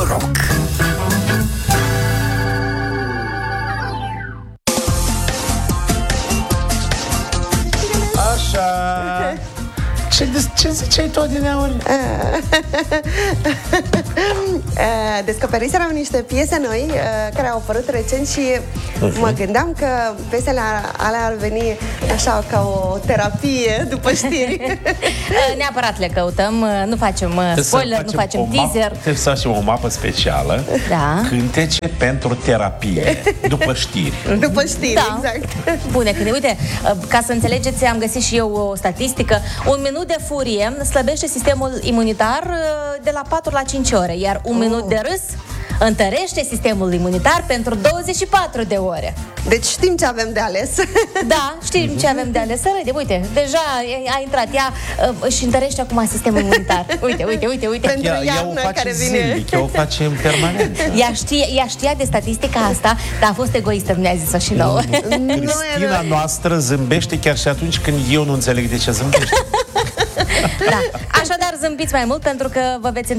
Rock. Așa. Ce ziceai tu adineauri? Descoperiserăm niște piese noi care au apărut recent și mă gândeam că piesele alea ar veni așa ca o terapie după știri. Neapărat le căutăm, nu facem spoiler, nu facem teaser. Trebuie să facem o mapă specială. Da. Cântece pentru terapie după știri. După știri, Da. exact. Bune, când uite, ca să înțelegeți, am găsit și eu o statistică. Un minut de furie slăbește sistemul imunitar de la 4 la 5 ore, iar un minut de râs întărește sistemul imunitar pentru 24 de ore. Deci știm ce avem de ales. Da, știm ce avem de ales. Să râde, uite, deja a intrat ea și întărește acum sistemul imunitar. Uite. Pentru Ea o iarnă face care vine. zilnic, ea o face în permanent. Ea știa de statistica asta, dar a fost egoistă, nu ne-a zis-o și nouă. Cristina noastră zâmbește chiar și atunci când eu nu înțeleg de ce zâmbește. Da. Așadar, zâmbiți mai mult pentru că vă veți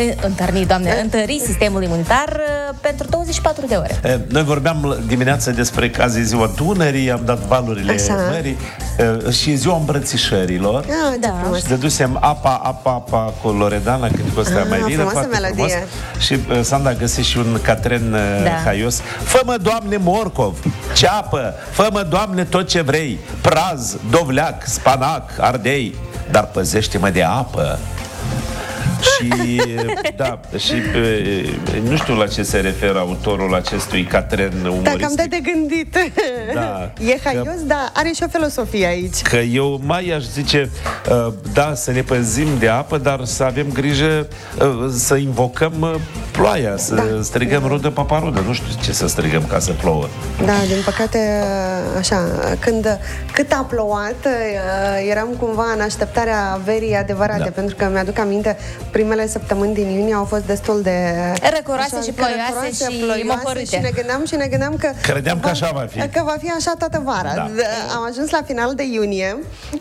întări sistemul imunitar pentru 24 de ore. Noi vorbeam dimineața despre că azi e ziua Dunării, am dat valurile mării și e ziua îmbrățișărilor. Da. frumos. Și dădusem apa cu Loredana când costea mai bine, frumoasă foarte frumos. melodie. Și Sanda a găsit și un catren haios. Fă-mă, Doamne, morcov, ceapă, fă-mă, Doamne, tot ce vrei, praz, dovleac, spanac, ardei, dar păzește-mă de apă. Și, da, și nu știu la ce se referă autorul acestui catren umoristic. Da, cam de gândit. Da. E haios, dar are și o filosofie aici. Că eu mai aș zice, da, să ne păzim de apă, dar să avem grijă să invocăm ploaia, să strigăm rudă paparudă. Nu știu ce să strigăm ca să plouă. Da, din păcate, așa, cât a plouat, eram cumva în așteptarea verii adevărate, pentru că mi-aduc aminte, primele săptămâni din iunie au fost destul de Răcoroase și ploioase și mohorâte. și ne gândeam că Credeam că așa va fi. Că va fi așa toată vara. Da. Am ajuns la final de iunie,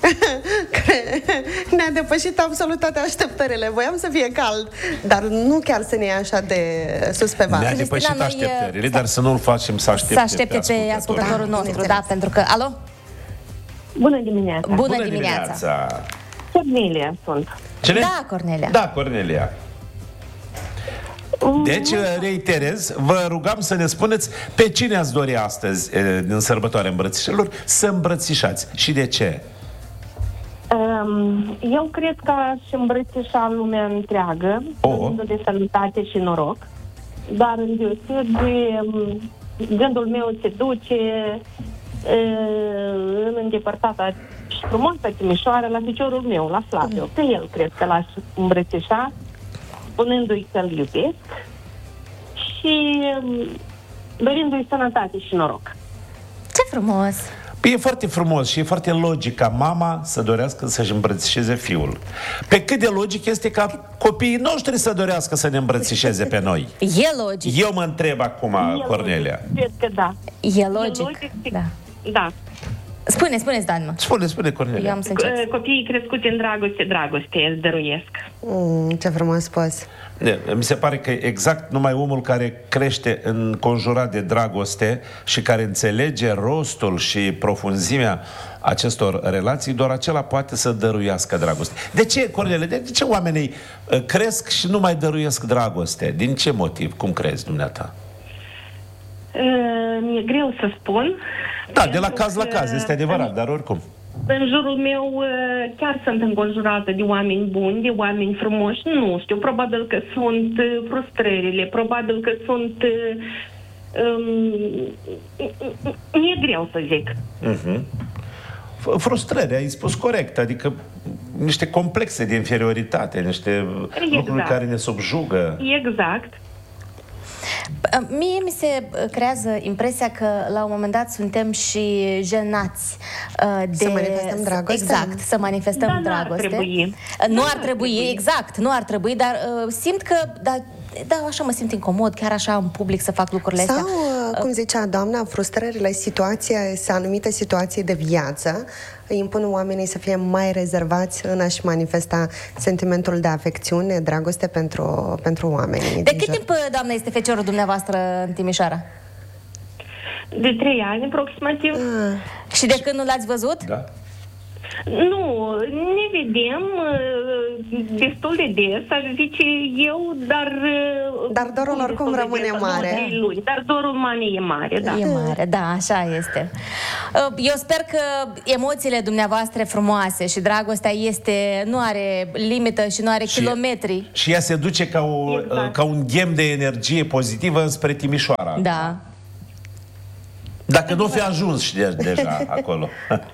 ne-a depășit absolut toate așteptările. Voiam să fie cald, dar nu chiar să ne ia așa de sus pe vară. Ne-a depășit așteptările, dar să nu-l facem să aștepte pe ascultătorul nostru, da, pentru că... Alo? Bună dimineața! Bună dimineața! Cornelia sunt. Cine? Da, Cornelia. Da, Cornelia. Deci, reiterez, vă rugam să ne spuneți pe cine ați dori astăzi, în sărbătoarea îmbrățișelor, să îmbrățișați. Și de ce? Eu cred că aș îmbrățișa lumea întreagă, de sănătate și noroc, dar în deosebi gândul meu se duce în îndepărtata și frumoasă Timișoara, la piciorul meu, la Flaviu. Pe el cred că l-aș îmbrățișa, spunându-i că-l iubesc și dorindu-i sănătate și noroc. Ce frumos! E foarte frumos și e foarte logic ca mama să dorească să-și îmbrățișeze fiul. Pe cât de logic este ca copiii noștri să dorească să ne îmbrățișeze pe noi. E logic. Eu mă întreb acum, Cornelia. Cred că da. E logic. Da. Da. Spuneți, Danma. Spune, Cornelia. Eu am să încep. Copiii crescuți în dragoste îți dăruiesc. Ce frumos spus. Mi se pare că exact numai omul care crește înconjurat de dragoste și care înțelege rostul și profunzimea acestor relații, doar acela poate să dăruiască dragoste. De ce, Cornelia? De ce oamenii cresc și nu mai dăruiesc dragoste? Din ce motiv? Cum crezi, dumneata? Mi-e greu să spun. Da, de la caz la caz, este adevărat, dar oricum. În jurul meu chiar sunt înconjurată de oameni buni, de oameni frumoși. Nu știu, probabil că sunt frustrările, probabil că sunt... mi-e greu să zic. Frustrări, ai spus corect, adică niște complexe de inferioritate, niște lucruri care ne subjugă. Exact. Mie mi se creează impresia că la un moment dat suntem și jenați de... Să manifestăm dragoste? Exact, să manifestăm dragoste. Nu ar trebui. Nu ar trebui, exact, nu ar trebui, dar simt că da, așa mă simt incomod, chiar așa în public să fac lucrurile astea. Sau, cum zicea doamna, frustrările anumite situații de viață îi impun oamenii să fie mai rezervați în a-și manifesta sentimentul de afecțiune, dragoste pentru oamenii. De cât timp, doamnă, este feciorul dumneavoastră în Timișoara? De 3 ani, aproximativ. Și de când nu l-ați văzut? Da. Nu, ne vedem destul de des, aș zice eu, Dar dorul oricum rămâne mare. Dar dorul mare e mare, da. E mare, da, așa este. Eu sper că emoțiile dumneavoastră frumoase și dragostea nu are limită și nu are kilometri. Și ea se duce ca un ghem de energie pozitivă înspre Timișoara. Da. Dacă nu fi ajuns și deja acolo.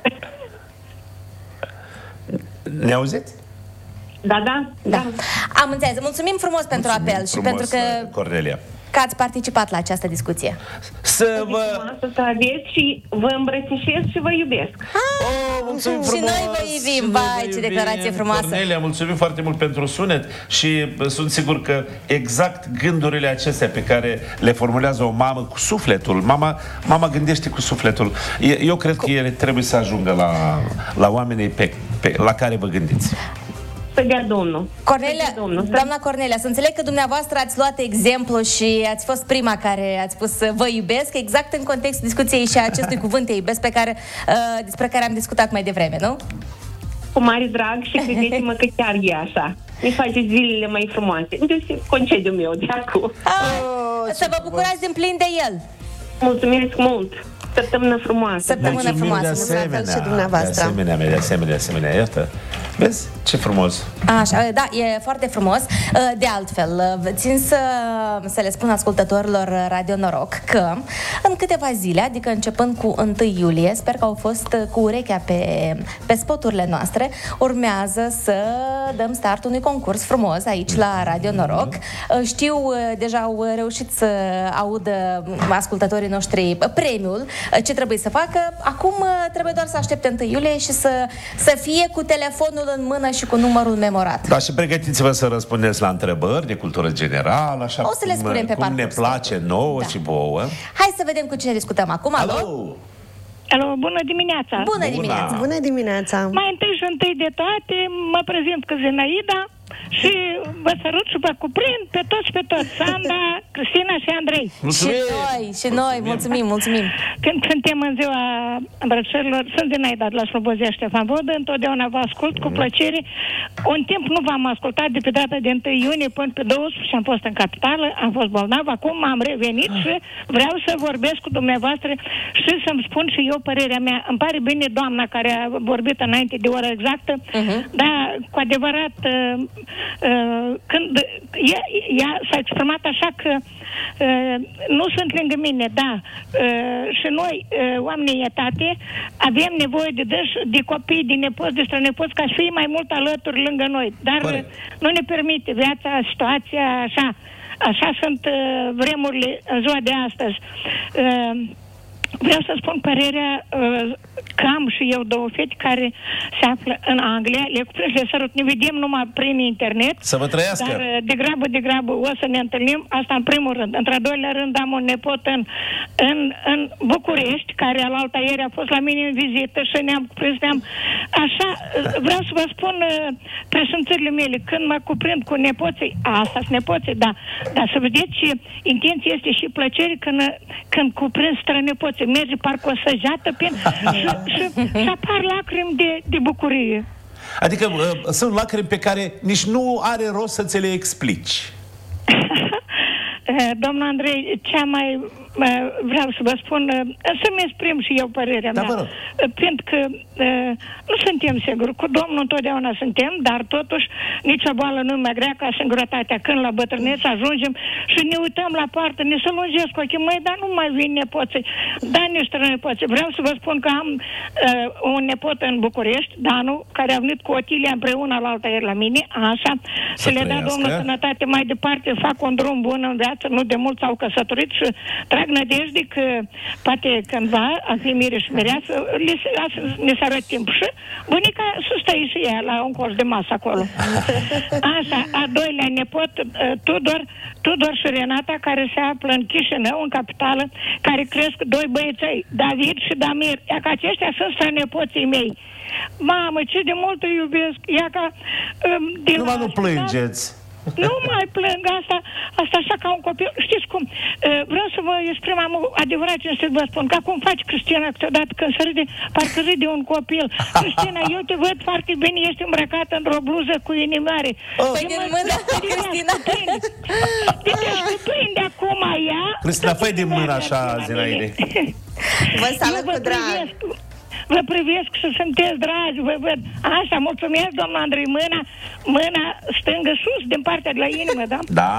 Ne auziți? Da. Am înțeles. Mulțumim frumos pentru apel și pentru Cornelia, că ați participat la această discuție. Să aveți și vă îmbrățișez și vă iubesc. Mulțumim și frumos! noi vă iubim, vai, ce declarație frumoasă! Cornelia, mulțumim foarte mult pentru sunet și sunt sigur că exact gândurile acestea pe care le formulează o mamă cu sufletul, mama gândește cu sufletul. Eu cred că ele trebuie să ajungă la oamenii la care vă gândiți. Să dea Domnul. Doamna Cornelia, să înțeleg că dumneavoastră ați luat exemplu și ați fost prima care ați spus vă iubesc, exact în contextul discuției și a acestui cuvânt te iubesc despre care am discutat mai devreme, nu? Cu mare drag și credeți-mă că chiar e așa. Ne face zilele mai frumoase. Inclusiv concediul meu de acum. Să vă bucurați din plin de el. Mulțumesc mult! Săptămână frumoasă! De asemenea, iată. Vezi? Ce frumos! Așa, da, e foarte frumos. De altfel, țin să le spun ascultătorilor Radio Noroc că în câteva zile, adică începând cu 1 iulie, sper că au fost cu urechea pe spoturile noastre, urmează să dăm start unui concurs frumos aici la Radio Noroc. Știu, deja au reușit să audă ascultătorii noștri premiul, ce trebuie să facă. Acum trebuie doar să aștepte 1 iulie și să fie cu telefonul în mână și cu numărul memorat. Da, și pregătiți-vă să răspundeți la întrebări de cultură generală, așa o să le spunem pe cum ne place nouă și vouă. Hai să vedem cu cine discutăm acum. Alo? Alo, bună dimineața! Bună dimineața! Mai întâi de toate, mă prezint cu Zenaida și vă sărut și vă cuprind pe toți, Sanda, Cristina și Andrei. Și noi, mulțumim. Când suntem în ziua îmbrățărilor, sunt Zenaida de la Slobozia Ștefan Vodă, întotdeauna vă ascult cu plăcere. Un timp nu v-am ascultat de pe data de 1 iunie până pe 12 am fost în capitală, am fost bolnav, acum am revenit și vreau să vorbesc cu dumneavoastră și să-mi spun și eu părerea mea. Îmi pare bine doamna care a vorbit înainte de ora exactă, dar cu adevărat când ea s-a exprimat așa că nu sunt lângă mine, da, și noi, oamenii etate, avem nevoie de copii, de nepoți, de strănepoți, ca să fie mai mult alături lângă noi, dar nu ne permite viața, situația, așa sunt vremurile în ziua de astăzi. Vreau să spun părerea că am și eu 2 fete care se află în Anglia, le sărut, ne vedem numai prin internet. Să vă trăiască! Dar de grabă o să ne întâlnim, asta în primul rând. Într-al doilea rând am un nepot în București, care alaltă ieri a fost la mine în vizită și ne-am așa, vreau să vă spun presimțirile mele, când mă cuprind cu nepoții, asta sunt nepoții, da, dar să vedeți ce intenție este și plăcere când cuprind strănepoții. Merge parcă o săgeată și apar lacrimi de bucurie. Adică sunt lacrimi pe care nici nu are rost să ți le explici. Domnul Andrei, vreau să vă spun, să-mi exprim și eu părerea mea. Pentru că nu suntem siguri. Cu Domnul întotdeauna suntem, dar totuși nicio boală nu e mai grea ca singurătatea. Când la bătrânețe ajungem și ne uităm la poartă, ne se lungesc ochii, măi, dar nu mai vin nepoții. Da, nici strănepoții. Vreau să vă spun că am un nepot în București, Danu, care a venit cu Otilia împreună la alta ieri la mine, așa, să le dea Domnul sănătate mai departe, fac un drum bun în viață viață, nu de mult s-au căsătorit și trag nădejde că poate cândva a fi mire și mireasă ne s-a arăt timp și bunica să stai și ea la un colț de masă acolo. Așa, a doilea nepot, Tudor și Renata, care se află în Chișinău, în capitală, care cresc doi băieței, David și Damir. Ia că aceștia sunt strănepoții mei. Mamă, ce de mult îi iubesc. Ia ca... Numai nu plângeți. Nu mai plâng, asta așa ca un copil. Știți cum? Vreau să vă exprim adevărat ce să vă spun. Ca cum faci Cristina câteodată când se râde, parcă râde un copil. Cristina, eu te văd foarte bine, ești îmbrăcată într-o bluză cu inimioare. Păi din mâna Cristina. Deci că prinde acum ea... Cristina, fă-i din mână așa, Zinaide. Vă salut cu drag. Vă privesc și sunteți dragi, vă văd. Așa, mulțumesc, doamna Andrei, mâna stângă sus, din partea de la inimă, da? Da.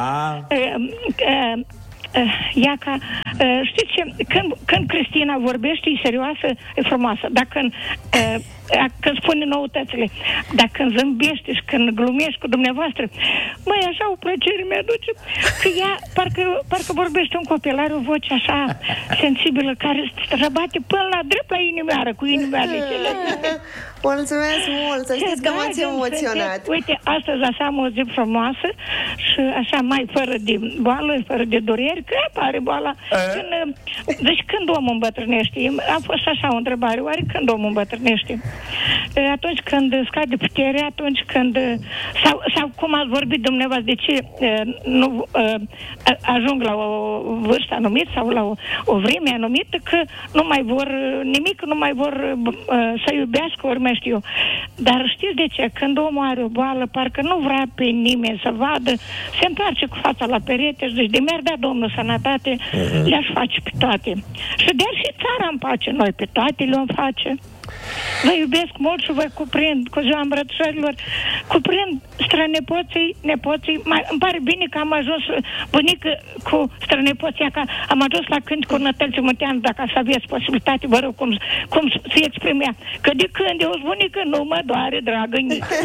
Ia ca, știți ce, când Cristina vorbește, e serioasă, e frumoasă, dar când spune noutățile, dar când zâmbește și când glumește cu dumneavoastră, măi, așa o plăcere mi-aduce, că ea parcă vorbește un copil, are o voce așa sensibilă, care străbate până la drept la inimioară, cu inimioarele cele. Mulțumesc mult, să știți că m-ați emoționat. Uite, astăzi așa am o zi frumoasă și așa mai fără de boală, fără de dureri, că apare boala. Deci când omul îmbătrânește? A fost așa o întrebare, oare când omul îmbătrânește? Atunci când scade puterea, atunci când sau cum ați vorbit dumneavoastră, de ce nu ajung la o vârstă anumită sau la o vreme anumită, că nu mai vor nimic, nu mai vor să iubească, ori mai știu eu. Dar știți de ce? Când omul are o boală, parcă nu vrea pe nimeni să vadă, se întoarce cu fața la perete și zice, de mi-ar da Domnul sănătate, le-aș face pe toate. Și de-ar și țara îmi face, noi pe toate le-om face. Vă iubesc mult și vă cuprind cu ziua îmbrățișărilor, cuprind strănepoții, nepoții. Îmi pare bine că am ajuns bunică cu strănepoția, că am ajuns la cânt cu Nătălță Munteanu, dacă să aveți posibilitate, vă rog, cum se exprimea. Că de când eu sunt bunică, nu mă doare, dragă.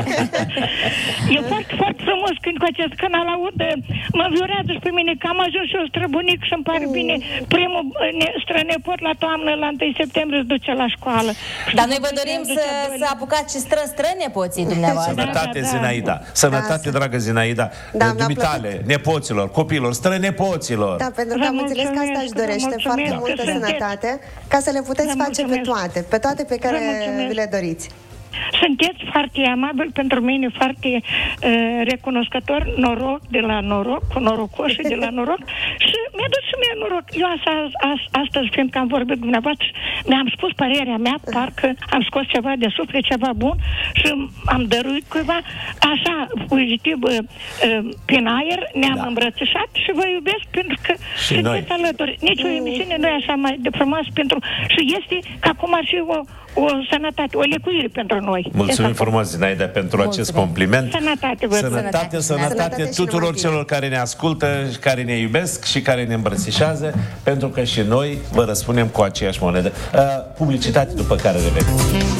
E foarte, foarte frumos când cu acest canal aud, mă înviorează și pe mine că am ajuns și eu străbunic și îmi pare bine. Primul strănepot la toamnă, la 1 septembrie, îți duce la școală. Dar noi vă dorim să apucați și strănepoții dumneavoastră. Sănătate, Zinaida. Sănătate, dragă Zinaida. Dumitale, nepoților, copiilor, strănepoților. Da, pentru că am înțeles că asta își dorește foarte multă sănătate, ca să le puteți face pe toate pe care vi le doriți. Sunteți foarte amabil pentru mine, foarte recunoscător, noroc de la noroc, cu norocoși de la noroc și mi-a dus și mie noroc. Eu astăzi, fiindcă am vorbit cu dumneavoastră, mi-am spus părerea mea, parcă am scos ceva de suflet, ceva bun și am dăruit cuiva, așa, fugitiv, prin aer, ne-am îmbrățișat și vă iubesc pentru că sunteți alături. Nici o emisiune nu e așa mai de frumos pentru... Și este ca cum ar fi o sănătate, o lecuire pentru noi. Mulțumim frumos, Zinaida, pentru acest compliment. Sănătate, vă sănătate tuturor celor care ne ascultă, care ne iubesc și care ne îmbrățișează, pentru că și noi vă răspunem cu aceeași monedă. Publicitate, după care revenim.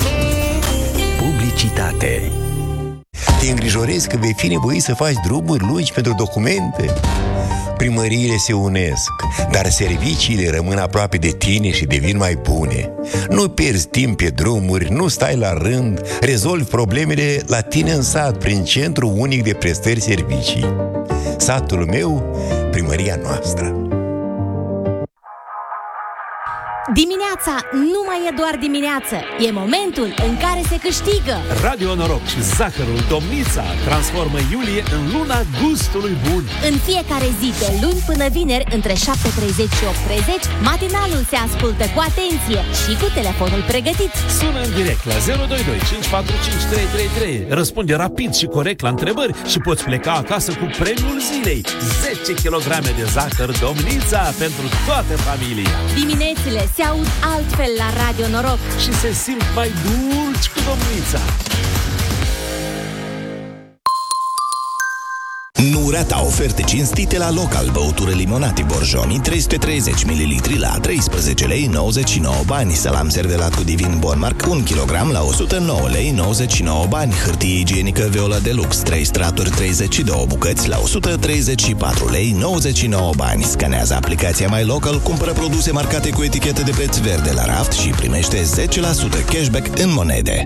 Publicitate. Te îngrijorezi că vei fi nevoit să faci drumuri lungi pentru documente? Primăriile se unesc, dar serviciile rămân aproape de tine și devin mai bune. Nu pierzi timp pe drumuri, nu stai la rând, rezolvi problemele la tine în sat, prin Centru Unic de Prestări Servicii. Satul meu, primăria noastră. Dimineața nu mai e doar dimineață, e momentul în care se câștigă. Radio Noroc și Zahărul Domnița transformă iulie în luna gustului bun. În fiecare zi, de luni până vineri, între 7:30 și 8:30, matinalul se ascultă cu atenție și cu telefonul pregătit. Sună în direct la 022 545 333. Răspunde rapid și corect la întrebări și poți pleca acasă cu premiul zilei: 10 kg de zahăr Domnița pentru toată familia. Diminețile se aud altfel la Radio Noroc și se simt mai dulci cu Domnița. Nu rata oferte cinstite la Local, băutură limonati Borjoni, 330 ml la 13 lei 99 bani, salam servelat cu divin Bonmark, 1 kg la 109 lei 99 bani, hârtie igienică Viola Deluxe, 3 straturi 32 bucăți la 134 lei 99 bani. Scanează aplicația My Local, cumpără produse marcate cu etichetă de preț verde la raft și primește 10% cashback în monede.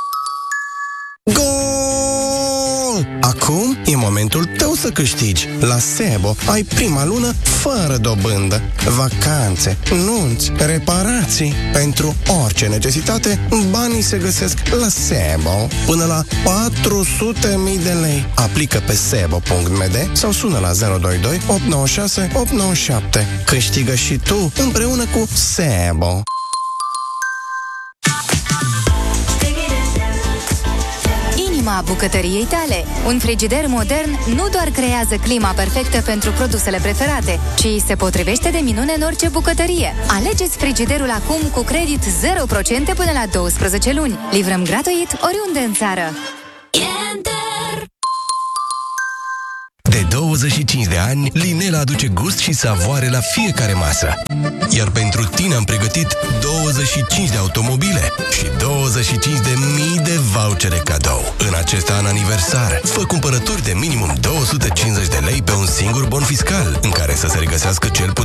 Gol! Acum e momentul tău să câștigi. La Sebo ai prima lună fără dobândă. Vacanțe, nunți, reparații. Pentru orice necesitate, banii se găsesc la Sebo. Până la 400.000 de lei. Aplică pe sebo.md sau sună la 022 896 897. Câștigă și tu împreună cu Sebo. Bucătăriei tale. Un frigider modern nu doar creează clima perfectă pentru produsele preferate, ci se potrivește de minune în orice bucătărie. Alegeți frigiderul acum cu credit 0% până la 12 luni. Livrăm gratuit oriunde în țară. De 25 de ani, Linela aduce gust și savoare la fiecare masă. Iar pentru tine am pregătit 25 de automobile și 25.000 de vouchere cadou. În acest an aniversar, fă cumpărături de minimum 250 de lei pe un singur bon fiscal, în care să se regăsească cel puțin